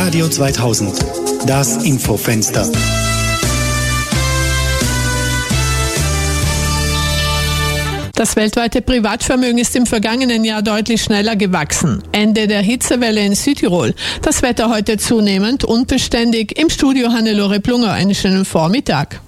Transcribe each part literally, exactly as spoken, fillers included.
Radio zweitausend, das Infofenster. Das weltweite Privatvermögen ist im vergangenen Jahr deutlich schneller gewachsen. Ende der Hitzewelle in Südtirol. Das Wetter heute zunehmend unbeständig. Im Studio Hannelore Plunger. Einen schönen Vormittag.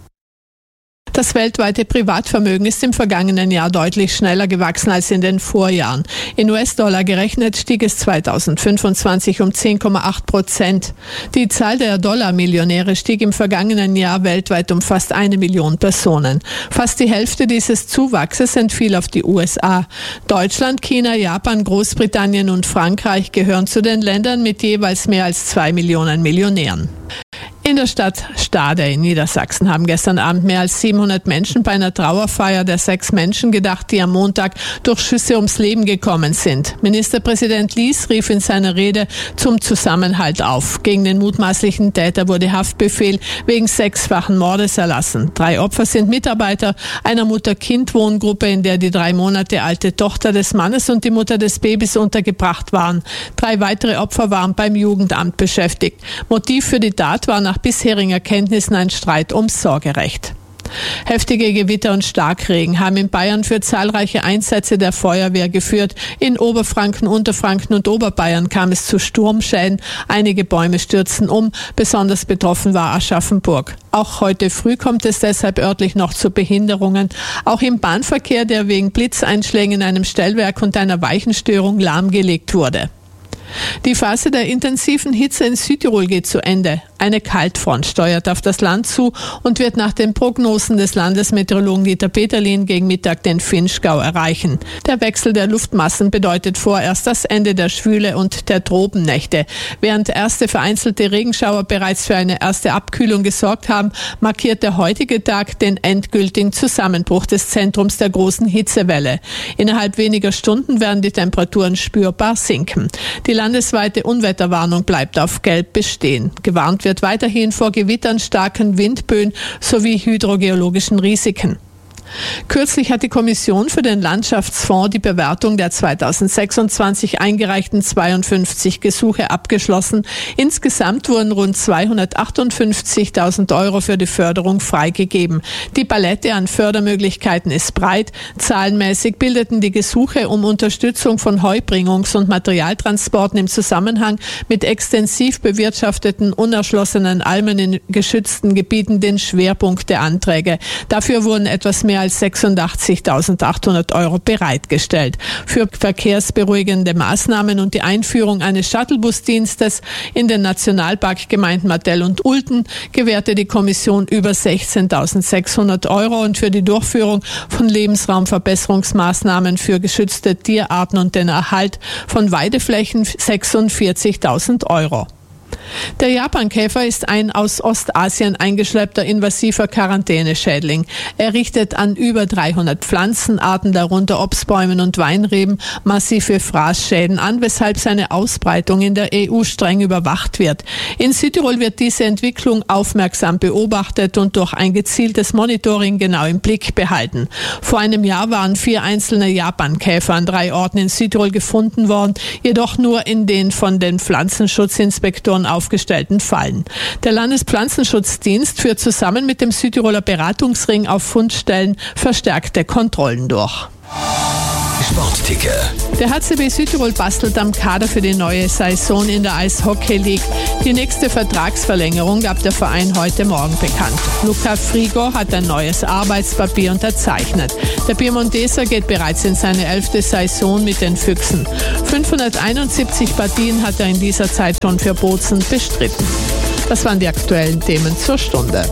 Das weltweite Privatvermögen ist im vergangenen Jahr deutlich schneller gewachsen als in den Vorjahren. In U S-Dollar gerechnet stieg es zweitausendfünfundzwanzig um zehn Komma acht Prozent. Die Zahl der Dollarmillionäre stieg im vergangenen Jahr weltweit um fast eine Million Personen. Fast die Hälfte dieses Zuwachses entfiel auf die U S A. Deutschland, China, Japan, Großbritannien und Frankreich gehören zu den Ländern mit jeweils mehr als zwei Millionen Millionären. In der Stadt Stade in Niedersachsen haben gestern Abend mehr als siebenhundert Menschen bei einer Trauerfeier der sechs Menschen gedacht, die am Montag durch Schüsse ums Leben gekommen sind. Ministerpräsident Lies rief in seiner Rede zum Zusammenhalt auf. Gegen den mutmaßlichen Täter wurde Haftbefehl wegen sechsfachen Mordes erlassen. Drei Opfer sind Mitarbeiter einer Mutter-Kind-Wohngruppe, in der die drei Monate alte Tochter des Mannes und die Mutter des Babys untergebracht waren. Drei weitere Opfer waren beim Jugendamt beschäftigt. Motiv für die Tat war nach bisherigen Erkenntnissen ein Streit ums Sorgerecht. Heftige Gewitter und Starkregen haben in Bayern für zahlreiche Einsätze der Feuerwehr geführt. In Oberfranken, Unterfranken und Oberbayern kam es zu Sturmschäden. Einige Bäume stürzten um. Besonders betroffen war Aschaffenburg. Auch heute früh kommt es deshalb örtlich noch zu Behinderungen. Auch im Bahnverkehr, der wegen Blitzeinschlägen in einem Stellwerk und einer Weichenstörung lahmgelegt wurde. Die Phase der intensiven Hitze in Südtirol geht zu Ende. Eine Kaltfront steuert auf das Land zu und wird nach den Prognosen des Landesmeteorologen Dieter Peterlin gegen Mittag den Vinschgau erreichen. Der Wechsel der Luftmassen bedeutet vorerst das Ende der Schwüle und der Tropennächte. Während erste vereinzelte Regenschauer bereits für eine erste Abkühlung gesorgt haben, markiert der heutige Tag den endgültigen Zusammenbruch des Zentrums der großen Hitzewelle. Innerhalb weniger Stunden werden die Temperaturen spürbar sinken. Die landesweite Unwetterwarnung bleibt auf Gelb bestehen. Gewarnt wird weiterhin vor Gewittern, starken Windböen sowie hydrogeologischen Risiken. Kürzlich hat die Kommission für den Landschaftsfonds die Bewertung der zweitausendsechsundzwanzig eingereichten zweiundfünfzig Gesuche abgeschlossen. Insgesamt wurden rund zweihundertachtundfünfzigtausend Euro für die Förderung freigegeben. Die Palette an Fördermöglichkeiten ist breit. Zahlenmäßig bildeten die Gesuche um Unterstützung von Heubringungs- und Materialtransporten im Zusammenhang mit extensiv bewirtschafteten, unerschlossenen Almen in geschützten Gebieten den Schwerpunkt der Anträge. Dafür wurden etwas mehr als sechsundachtzigtausendachthundert Euro bereitgestellt. Für verkehrsberuhigende Maßnahmen und die Einführung eines Shuttlebusdienstes in den Nationalparkgemeinden Martell und Ulten gewährte die Kommission über sechzehntausendsechshundert Euro und für die Durchführung von Lebensraumverbesserungsmaßnahmen für geschützte Tierarten und den Erhalt von Weideflächen sechsundvierzigtausend Euro. Der Japankäfer ist ein aus Ostasien eingeschleppter invasiver Quarantäneschädling. Er richtet an über dreihundert Pflanzenarten, darunter Obstbäumen und Weinreben, massive Fraßschäden an, weshalb seine Ausbreitung in der E U streng überwacht wird. In Südtirol wird diese Entwicklung aufmerksam beobachtet und durch ein gezieltes Monitoring genau im Blick behalten. Vor einem Jahr waren vier einzelne Japankäfer an drei Orten in Südtirol gefunden worden, jedoch nur in den von den Pflanzenschutzinspektoren aufgestellten Fallen. Der Landespflanzenschutzdienst führt zusammen mit dem Südtiroler Beratungsring auf Fundstellen verstärkte Kontrollen durch. Sportticker. Der H C B Südtirol bastelt am Kader für die neue Saison in der Eishockey League. Die nächste Vertragsverlängerung gab der Verein heute Morgen bekannt. Luca Frigo hat ein neues Arbeitspapier unterzeichnet. Der Piemonteser geht bereits in seine elfte Saison mit den Füchsen. fünfhunderteinundsiebzig Partien hat er in dieser Zeit schon für Bozen bestritten. Das waren die aktuellen Themen zur Stunde.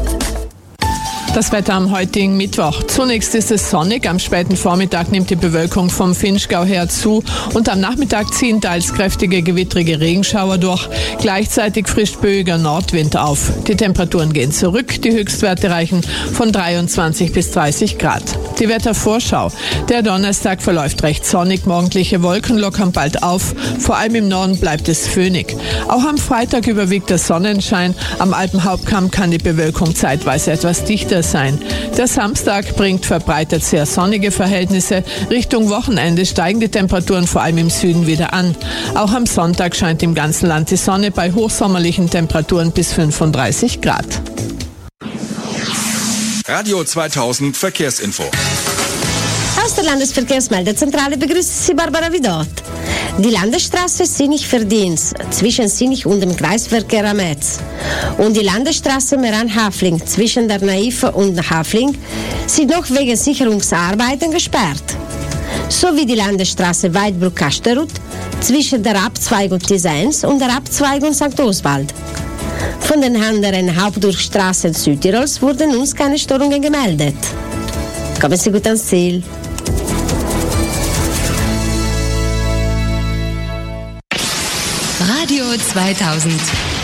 Das Wetter am heutigen Mittwoch. Zunächst ist es sonnig. Am späten Vormittag nimmt die Bewölkung vom Vinschgau her zu und am Nachmittag ziehen teils kräftige gewittrige Regenschauer durch. Gleichzeitig frischt böiger Nordwind auf. Die Temperaturen gehen zurück. Die Höchstwerte reichen von dreiundzwanzig bis dreißig Grad. Die Wettervorschau. Der Donnerstag verläuft recht sonnig. Morgendliche Wolken lockern bald auf. Vor allem im Norden bleibt es föhnig. Auch am Freitag überwiegt der Sonnenschein. Am Alpenhauptkamm kann die Bewölkung zeitweise etwas dichter sicher sein. Der Samstag bringt verbreitet sehr sonnige Verhältnisse. Richtung Wochenende steigen die Temperaturen vor allem im Süden wieder an. Auch am Sonntag scheint im ganzen Land die Sonne bei hochsommerlichen Temperaturen bis fünfunddreißig Grad. Radio zweitausend Verkehrsinfo. Aus der Landesverkehrsmeldezentrale begrüßt Sie Barbara Vidot. Die Landesstraße Sinich-Verdienst zwischen Sinich und dem Kreisverkehr am Metz und die Landesstraße Meran-Hafling zwischen der Naive und Hafling sind noch wegen Sicherungsarbeiten gesperrt. Sowie die Landesstraße Weidbruck-Kasterut zwischen der Abzweigung Tisens und der Abzweigung Sankt Oswald. Von den anderen Hauptdurchstraßen Südtirols wurden uns keine Störungen gemeldet. Kommen Sie gut ans Ziel. Radio zweitausend.